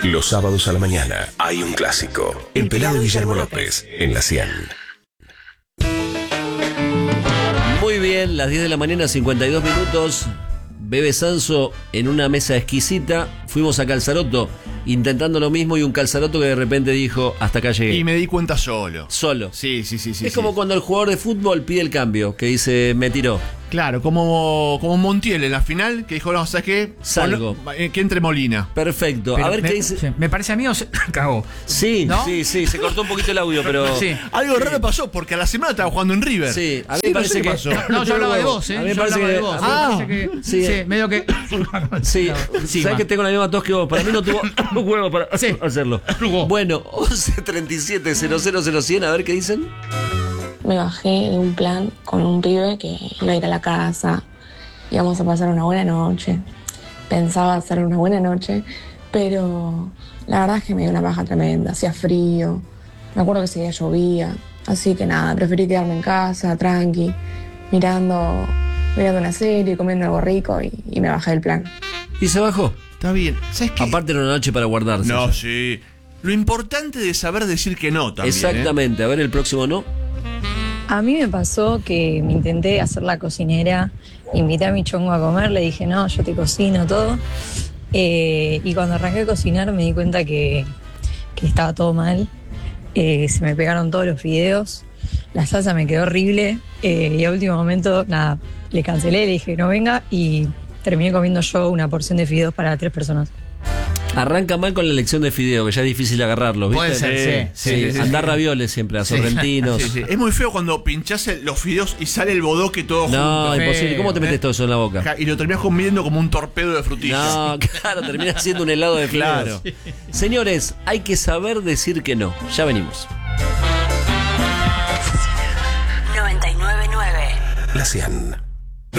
Los sábados a la mañana hay un clásico. El pelado Guillermo López en la 100. Muy bien, las 10 de la mañana, 52 minutos. Bebe Sanso en una mesa exquisita. Fuimos a Calzaroto intentando lo mismo y un Calzaroto que de repente dijo, hasta acá llegué. Y me di cuenta solo. Solo. Sí. Es como cuando el jugador de fútbol pide el cambio, que dice, me tiró. Claro, como Montiel en la final, que dijo, no, ¿sabes qué? Salgo. Que entre Molina. Perfecto. Pero a ver qué dice. sí, me parece a mí o se cagó. Sí, ¿no? sí, se cortó un poquito el audio, pero... Sí. Algo raro pasó, porque a la semana estaba jugando en River. Sí, a mí me parece no sé qué que... pasó. No, yo hablaba de vos, ¿eh? A mí me Yo parece hablaba que- de vos. Ah, Me parece que, sí. sí, medio que... Sí, Sí, sabes que tengo la misma tos que vos. Para mí no tuvo huevo para Sí. hacerlo. Jugó. Bueno, 11 37 000 100, a ver qué dicen. Me bajé de un plan con un pibe que iba a ir a la casa, íbamos a pasar una buena noche. Pensaba hacer una buena noche, pero la verdad es que me dio una baja tremenda, hacía frío, me acuerdo que ese día llovía, así que nada, preferí quedarme en casa, tranqui, mirando una serie, comiendo algo rico y me bajé del plan. Y se bajó. Está bien. ¿Sabes qué? Aparte era una noche para guardarse. No, ya. sí. Lo importante de saber decir que no también. Exactamente. A ver el próximo no. A mí me pasó que me intenté hacer la cocinera, invité a mi chongo a comer, le dije, no, yo te cocino todo. Y cuando arranqué a cocinar me di cuenta que estaba todo mal. Se me pegaron todos los fideos, la salsa me quedó horrible. Y a último momento, nada, le cancelé, le dije no venga y terminé comiendo yo una porción de fideos para 3 personas. Arranca mal con la elección de fideo, que ya es difícil agarrarlo, ¿viste? Puede ser, sí. Andar ravioles siempre, a sorrentinos. Sí. Es muy feo cuando pinchás los fideos y sale el bodoque todo No, junto. imposible. ¿Cómo te metes todo eso en la boca? Y lo terminás comiendo como un torpedo de frutillas. No, claro, termina siendo un helado de fideos. Claro. Señores, hay que saber decir que no. Ya venimos. 99.9 La 100.